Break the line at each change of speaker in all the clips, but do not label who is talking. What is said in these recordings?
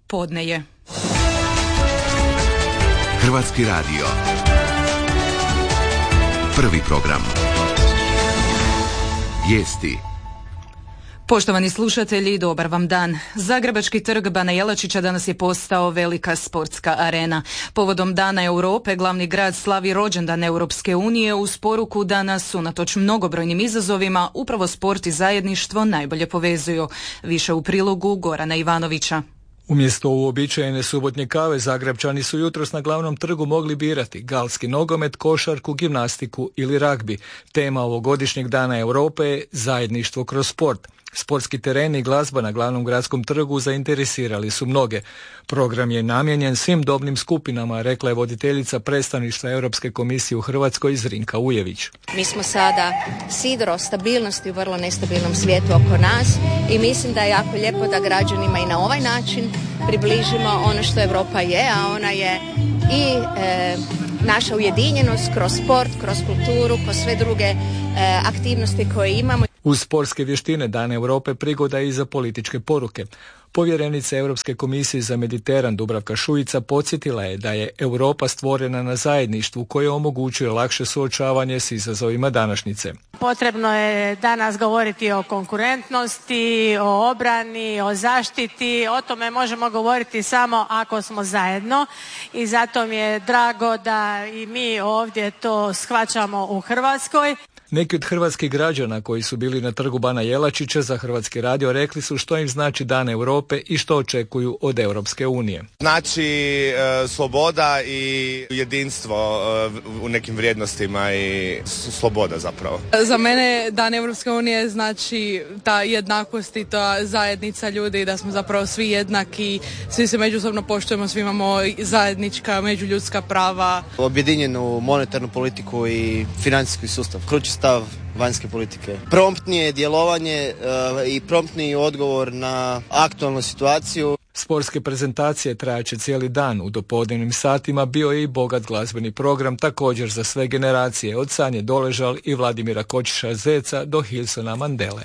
podne je.
Hrvatski radio. Prvi program. Vijesti.
Poštovani slušatelji, dobar vam dan. Zagrebački trg Bana Jelačića danas je postao velika sportska arena. Povodom Dana Europe, glavni grad slavi rođendan Europske unije uz poruku da nas, unatoč mnogobrojnim izazovima, upravo sport i zajedništvo najbolje povezuju. Više u prilogu Gorana Ivanovića.
Umjesto uobičajene subotnje kave, Zagrebčani su jutros na glavnom trgu mogli birati galski nogomet, košarku, gimnastiku ili ragbi. Tema ovogodišnjeg Dana Europe je zajedništvo kroz sport. Sportski tereni i glazba na glavnom gradskom trgu zainteresirali su mnoge. Program je namijenjen svim dobnim skupinama, rekla je voditeljica predstavništva Europske komisije u Hrvatskoj Zrinka Ujević.
Mi smo sada sidro stabilnosti u vrlo nestabilnom svijetu oko nas i mislim da je jako lijepo da građanima i na ovaj način približimo ono što Europa je, a ona je i naša ujedinjenost kroz sport, kroz kulturu, kroz sve druge aktivnosti koje imamo.
Uz sportske vještine Dan Europe prigoda i za političke poruke. Povjerenica Europske komisije za Mediteran Dubravka Šuica podsjetila je da je Europa stvorena na zajedništvu koje omogućuje lakše suočavanje s izazovima današnjice.
Potrebno je danas govoriti o konkurentnosti, o obrani, o zaštiti. O tome možemo govoriti samo ako smo zajedno i zato mi je drago da i mi ovdje to shvaćamo u Hrvatskoj.
Neki od hrvatskih građana koji su bili na trgu Bana Jelačića za Hrvatski radio rekli su što im znači Dan Europe i što očekuju od Europske unije.
Znači sloboda i jedinstvo u nekim vrijednostima i sloboda zapravo.
Za mene Dan Europske unije znači ta jednakost i ta zajednica ljudi, da smo zapravo svi jednaki, svi se međusobno poštujemo, svi imamo zajednička međuljudska prava.
Objedinjenu monetarnu politiku i financijski sustav, ključni stav vanjske politike. Promptnije djelovanje i promptniji odgovor na aktualnu situaciju.
Sportske prezentacije trajaće cijeli dan. U dopodnevnim satima bio je i bogat glazbeni program, također za sve generacije, od Sanje Doležal i Vladimira Kočiša Zeca do Hilsona Mandele.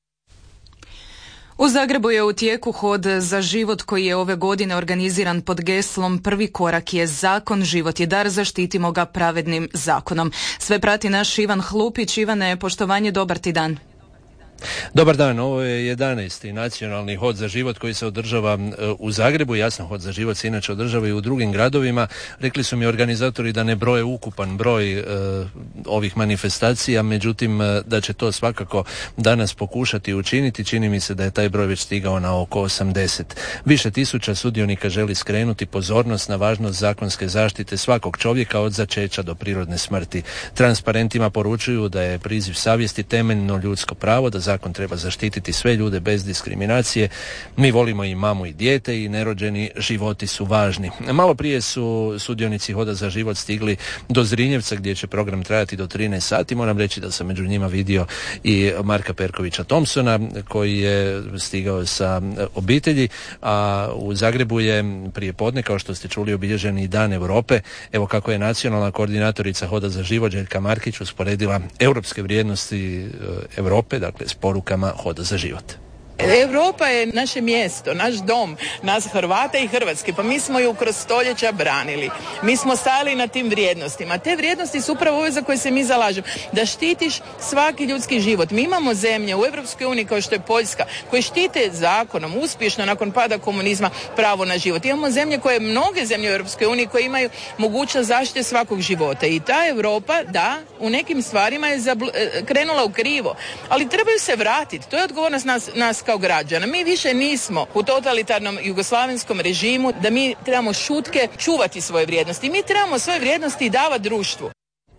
U Zagrebu je u tijeku hod za život koji je ove godine organiziran pod geslom Prvi korak je zakon, život je dar, zaštitimo ga pravednim zakonom. Sve prati naš Ivan Hlupić. Ivane, poštovanje, dobar ti dan.
Dobar dan, ovo je 11. nacionalni hod za život koji se održava u Zagrebu. Jasno, hod za život se inače održava i u drugim gradovima. Rekli su mi organizatori da ne broje ukupan broj ovih manifestacija, međutim da će to svakako danas pokušati učiniti. Čini mi se da je taj broj već stigao na oko 80. Više tisuća sudionika želi skrenuti pozornost na važnost zakonske zaštite svakog čovjeka od začeća do prirodne smrti. Transparentima poručuju da je priziv savjesti temeljno ljudsko pravo, da zakon treba zaštititi sve ljude bez diskriminacije. Mi volimo i mamu i dijete i nerođeni životi su važni. Malo prije su sudionici hoda za život stigli do Zrinjevca gdje će program trajati do 13 sati. Moram reći da sam među njima vidio i Marka Perkovića Thompsona koji je stigao sa obitelji, a u Zagrebu je prije podne, kao što ste čuli, obilježen i Dan Europe. Evo kako je nacionalna koordinatorica hoda za život Željka Markić usporedila europske vrijednosti Europe, dakle s porukama hoda za život.
Europa je naše mjesto, naš dom, nas Hrvata i Hrvatske, pa mi smo ju kroz stoljeća branili. Mi smo stali na tim vrijednostima. Te vrijednosti su upravo ove za koje se mi zalažemo. Da štitiš svaki ljudski život. Mi imamo zemlje u Europskoj uniji kao što je Poljska, koje štite zakonom, uspješno nakon pada komunizma, pravo na život. Imamo zemlje mnoge zemlje u Europskoj uniji koje imaju mogućnost zaštite svakog života. I ta Europa, da, u nekim stvarima je krenula u krivo. Ali trebaju se vratiti. To je odgovornost nas kao građana. Mi više nismo u totalitarnom jugoslavenskom režimu da mi trebamo šutke čuvati svoje vrijednosti. Mi trebamo svoje vrijednosti davati društvu.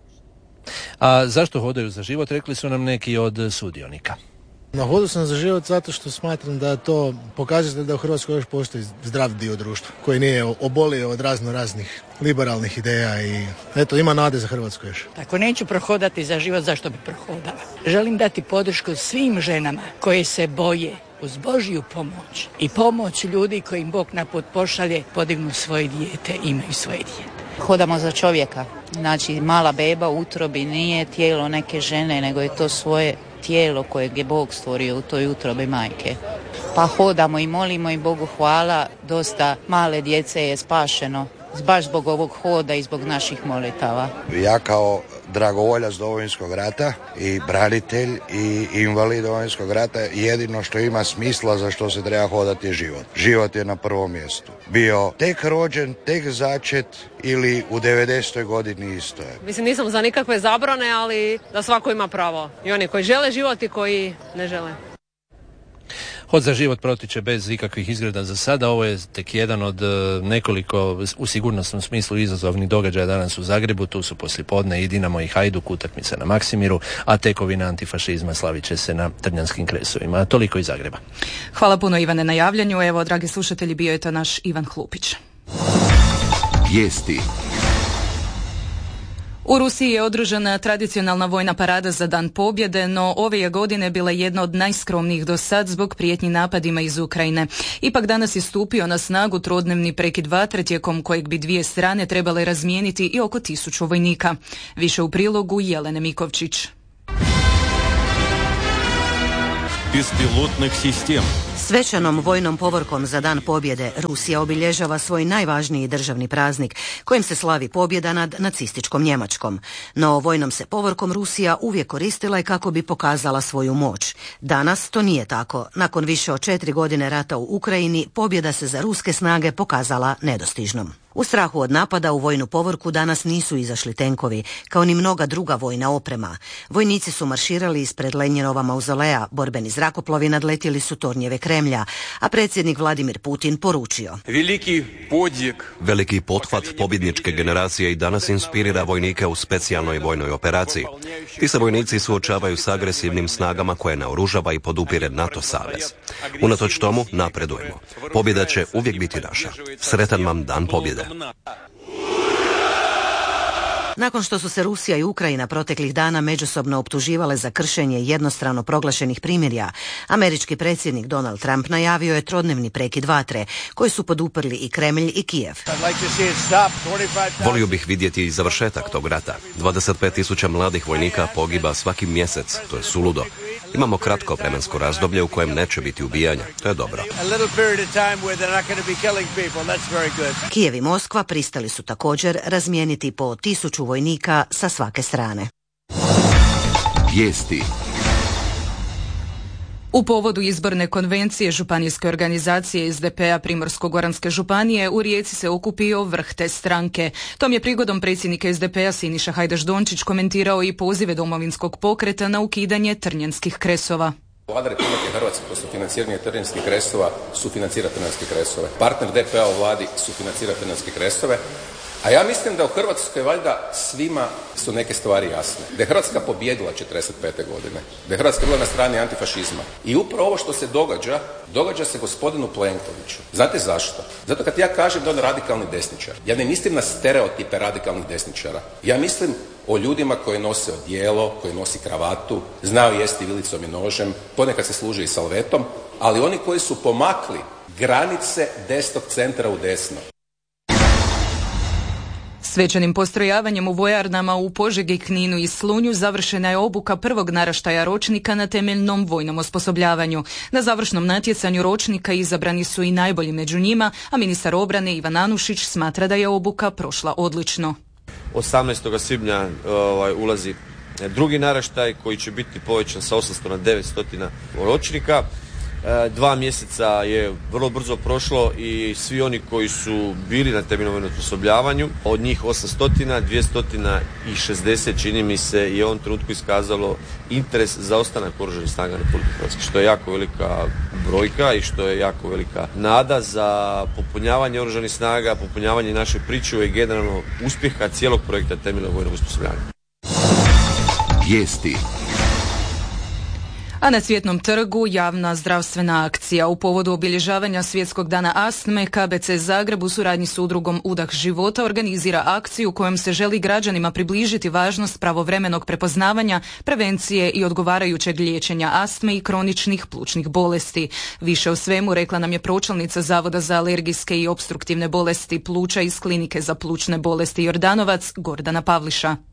A zašto hodaju za život, rekli su nam neki od sudionika.
Na hodu sam za život zato što smatram da to pokazatelj da u Hrvatskoj još postoji zdrav dio društva koji nije obolio od raznih liberalnih ideja i eto, ima nade za Hrvatsku još.
Ako neću prohodati za život, zašto bi prohodala? Želim dati podršku svim ženama koje se boje uz Božju pomoć i pomoć ljudi koji im Bog na put pošalje, podignu svoje dijete, imaju svoje dijete.
Hodamo za čovjeka, znači mala beba u utrobi nije tijelo neke žene, nego je to svoje tijelo kojeg je Bog stvorio u toj utrobi majke. pa hodamo i molimo i Bogu hvala, dosta male djece je spašeno. Baš zbog ovog hoda i zbog naših molitava.
Ja kao dragovoljac Domovinskog rata i branitelj i invalid Domovinskog rata, jedino što ima smisla za što se treba hodati je život. Život je na prvom mjestu. Bio tek rođen, tek začet ili u 90. godini isto je.
Mislim, nisam za nikakve zabrane, ali da svako ima pravo. I oni koji žele život i koji ne žele.
Hod za život protiče bez ikakvih izgleda za sada. Ovo je tek jedan od nekoliko u sigurnosnom smislu izazovnih događaja danas u Zagrebu. Tu su poslijepodne i Dinamo i Hajduk, utakmica na Maksimiru, a tekovina antifašizma slavit će se na Trnjanskim kresovima. Toliko iz Zagreba.
Hvala puno, Ivane, na javljanju. Evo, dragi slušatelji, bio je to naš Ivan Hlupić.
Vijesti.
U Rusiji je održana tradicionalna vojna parada za Dan pobjede, no ove je godine bila jedna od najskromnijih do sad zbog prijetnji napadima iz Ukrajine. Ipak danas je stupio na snagu trodnevni prekid vatre, tijekom kojeg bi dvije strane trebale razmijeniti i oko 1000 vojnika. Više u prilogu Jelene Mikovčić.
Bespilotnih sistem.
Svečanom vojnom povorkom za Dan pobjede Rusija obilježava svoj najvažniji državni praznik, kojim se slavi pobjeda nad nacističkom Njemačkom. No vojnom se povorkom Rusija uvijek koristila i kako bi pokazala svoju moć. Danas to nije tako. Nakon više od 4 godine rata u Ukrajini, pobjeda se za ruske snage pokazala nedostižnom. U strahu od napada u vojnu povorku danas nisu izašli tenkovi, kao ni mnoga druga vojna oprema. Vojnici su marširali ispred Lenjinova mauzoleja, borbeni zrakoplovi nadletjeli su tornjeve Kremlja, a predsjednik Vladimir Putin poručio:
Veliki pothvat pobjedničke generacije i danas inspirira vojnike u specijalnoj vojnoj operaciji. Ti se vojnici suočavaju s agresivnim snagama koje naoružava i podupire NATO savez. Unatoč tomu napredujemo. Pobjeda će uvijek biti naša. Sretan vam Dan pobjede.
Nakon što su se Rusija i Ukrajina proteklih dana međusobno optuživale za kršenje jednostrano proglašenih primirja, američki predsjednik Donald Trump najavio je trodnevni prekid vatre, koji su poduprli i Kremlj i Kijev.
Volio bih vidjeti i završetak tog rata. 25.000 mladih vojnika pogiba svaki mjesec, to je suludo. Imamo kratko vremensko razdoblje u kojem neće biti ubijanja, to je dobro.
Kijev i Moskva pristali su također razmijeniti po 1000 vojnika sa svake strane.
Vijesti.
U povodu izborne konvencije županijske organizacije SDP-a Primorsko-goranske županije u Rijeci se okupio vrh te stranke. Tom je prigodom predsjednik SDP-a Siniša Hajdaš-Dončić komentirao i pozive Domovinskog pokreta na ukidanje Trnjanskih kresova.
Vlada Republike Hrvatske kroz sufinanciranje Trnjanskih kresova sufinancira Trnjanske kresove. Partner DP-a u vladi sufinancira Trnjanske kresove. A ja mislim da u Hrvatskoj valjda svima su neke stvari jasne. Da je Hrvatska pobijedila 45. godine. Da je Hrvatska bila na strani antifašizma. I upravo ovo što se događa se gospodinu Plenkoviću. Znate zašto? Zato kad ja kažem da on radikalni desničar, ja ne mislim na stereotipe radikalnih desničara. Ja mislim o ljudima koji nose odijelo, koji nosi kravatu, znaju jesti vilicom i nožem, ponekad se služe i salvetom, ali oni koji su pomakli granice desnog centra u desno.
Svečanim postrojavanjem u vojarnama u Požegi, Kninu i Slunju završena je obuka prvog naraštaja ročnika na temeljnom vojnom osposobljavanju. Na završnom natjecanju ročnika izabrani su i najbolji među njima, a ministar obrane Ivan Anušić smatra da je obuka prošla odlično.
18. svibnja ulazi drugi naraštaj koji će biti povećan sa 800 na 900 ročnika. 2 mjeseca je vrlo brzo prošlo i svi oni koji su bili na temeljnom vojnom osposobljavanju, od njih 800, 260 čini mi se je u ovom trenutku iskazalo interes za ostanak Oružanih snaga Republike Hrvatske, što je jako velika brojka i što je jako velika nada za popunjavanje Oružanih snaga, popunjavanje naše pričuve i generalno uspjeha cijelog projekta temeljnog vojnog osposobljavanja.
Vijesti.
A na Cvjetnom trgu javna zdravstvena akcija. U povodu obilježavanja Svjetskog dana astme, KBC Zagreb u suradnji s udrugom Udah života organizira akciju kojom se želi građanima približiti važnost pravovremenog prepoznavanja, prevencije i odgovarajućeg liječenja astme i kroničnih plućnih bolesti. Više o svemu rekla nam je pročelnica Zavoda za alergijske i opstruktivne bolesti pluća iz Klinike za plućne bolesti Jordanovac, Gordana Pavliša.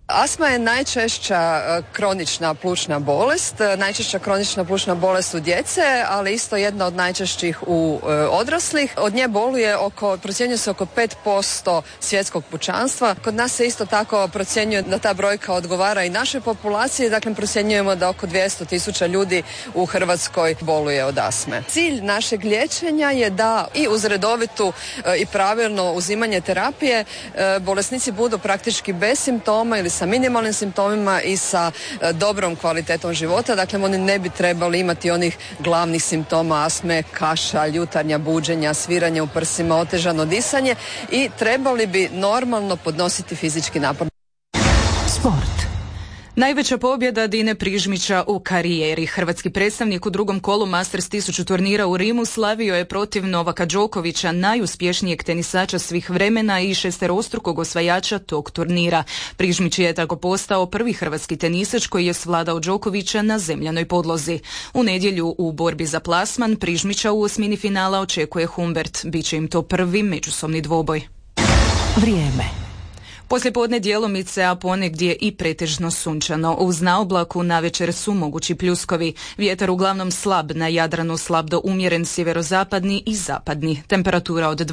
Astma je najčešća kronična plućna bolest, najčešća kronična plućna bolest u djece, ali isto jedna od najčešćih u odraslih. Od nje boluje procjenjuje se oko 5% svjetskog pučanstva. Kod nas se isto tako procjenjuje da ta brojka odgovara i našoj populaciji, dakle procjenjujemo da oko 200,000 ljudi u Hrvatskoj boluje od astme. Cilj našeg liječenja je da i uz redovitu i pravilno uzimanje terapije bolesnici budu praktički bez simptoma ili sa minimalnim simptomima i sa dobrom kvalitetom života. Dakle, oni ne bi trebali imati onih glavnih simptoma astme, kašalj, jutarnja buđenja, sviranje u prsima, otežano disanje i trebali bi normalno podnositi fizički napor.
Sport. Najveća pobjeda Dine Prižmića u karijeri. Hrvatski predstavnik u drugom kolu Masters 1000 turnira u Rimu slavio je protiv Novaka Đokovića, najuspješnijeg tenisača svih vremena i šesterostrukog osvajača tog turnira. Prižmić je tako postao prvi hrvatski tenisač koji je svladao Đokovića na zemljanoj podlozi. U nedjelju u borbi za plasman Prižmića u osmini finala očekuje Humbert. Biće im to prvi međusobni dvoboj. Vrijeme. Poslijepodne djelomice, a ponegdje i pretežno sunčano. Uz naoblaku navečer su mogući pljuskovi. Vjetar uglavnom slab, na Jadranu slab do umjeren sjeverozapadni i zapadni. Temperatura od